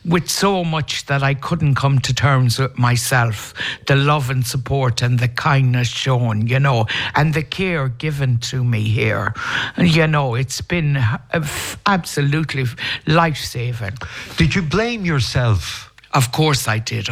with so much that I couldn't come to terms with myself. The love and support and the kindness shown, and the care given to me here. It's been absolutely life-saving. Did you blame yourself? Of course I did.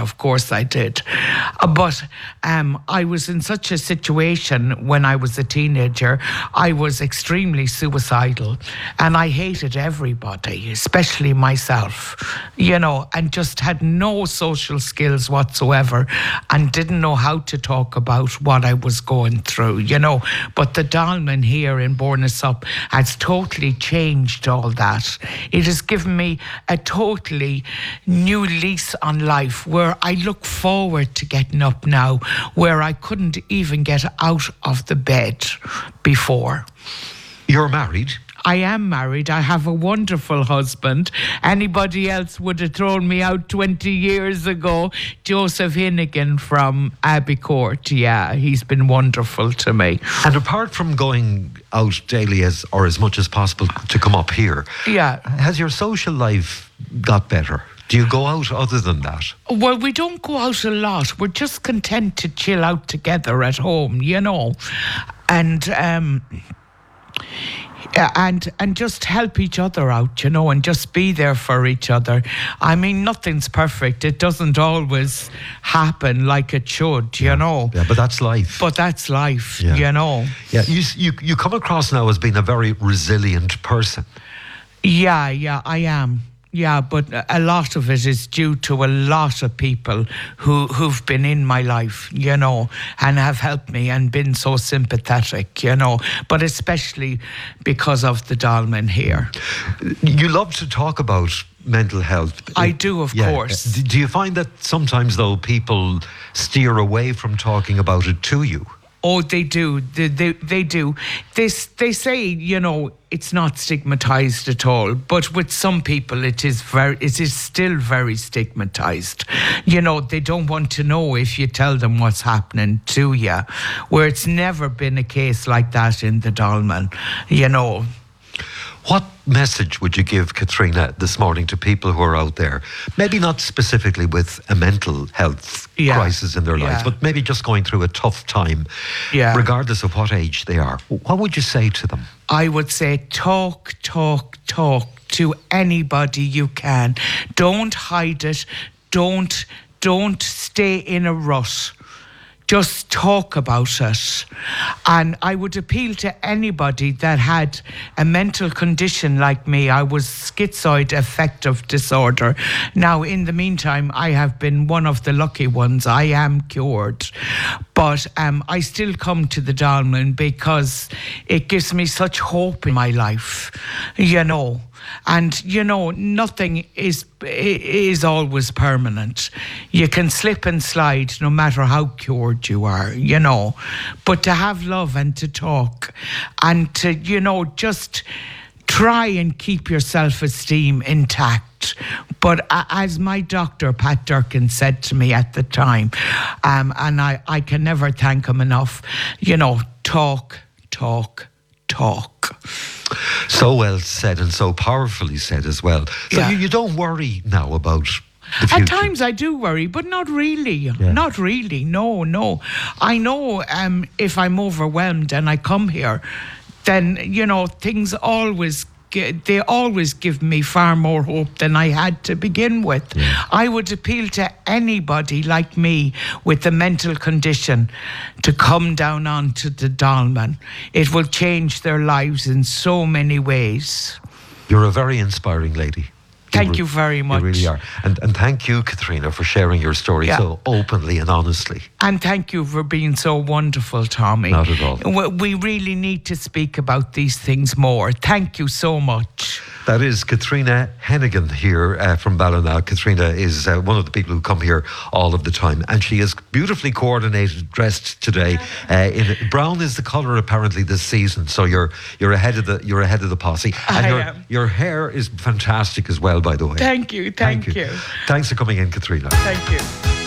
But I was in such a situation when I was a teenager. I was extremely suicidal and I hated everybody, especially myself, and just had no social skills whatsoever and didn't know how to talk about what I was going through, But the Dolmen here in Bornasup has totally changed all that. It has given me a totally new lease on life, where I look forward to getting up now, where I couldn't even get out of the bed before. You're married? I am married. I have a wonderful husband. Anybody else would have thrown me out 20 years ago. Joseph Hinnigan from Abbey Court. Yeah, he's been wonderful to me. And apart from going out daily as much as possible to come up here, has your social life got better? Do you go out other than that? Well, we don't go out a lot. We're just content to chill out together at home, and just help each other out, and just be there for each other. I mean, nothing's perfect. It doesn't always happen like it should, Yeah, but that's life. Yeah, you come across now as being a very resilient person. Yeah, I am. Yeah, but a lot of it is due to a lot of people who've been in my life, and have helped me and been so sympathetic, but especially because of the Dolmen here. You love to talk about mental health. I do, of course. Do you find that sometimes, though, people steer away from talking about it to you? Oh, they do. They do. They say, it's not stigmatized at all. But with some people, it is still very stigmatized. They don't want to know if you tell them what's happening to you. Where it's never been a case like that in the Dolmen, What message would you give, Katrina, this morning to people who are out there, maybe not specifically with a mental health crisis in their lives, but maybe just going through a tough time, regardless of what age they are? What would you say to them? I would say talk to anybody you can. Don't hide it. Don't stay in a rut. Just talk about it. And I would appeal to anybody that had a mental condition like me. I was schizoid affective disorder. Now, in the meantime, I have been one of the lucky ones. I am cured. But I still come to the Dolmen because it gives me such hope in my life, And, nothing is always permanent. You can slip and slide no matter how cured you are, But to have love and to talk and to, just try and keep your self-esteem intact. But as my doctor, Pat Durkin, said to me at the time, and I can never thank him enough, talk. So well said and so powerfully said as well. So you don't worry now about the future? At times I do worry, but not really. Yeah. Not really, no. I know if I'm overwhelmed and I come here, then, things always give me far more hope than I had to begin with. Yeah. I would appeal to anybody like me with a mental condition to come down onto the Dolmen. It will change their lives in so many ways. You're a very inspiring lady. Thank you very much. You really are. And thank you, Katrina, for sharing your story so openly and honestly. And thank you for being so wonderful, Tommy. Not at all. We really need to speak about these things more. Thank you so much. That is Katrina Hennigan here from Ballina. Katrina is one of the people who come here all of the time, and she is beautifully coordinated, dressed today. Brown is the colour apparently this season, so you're ahead of the posse. And your hair is fantastic as well, by the way. Thank you. Thanks for coming in, Katrina. Thank you.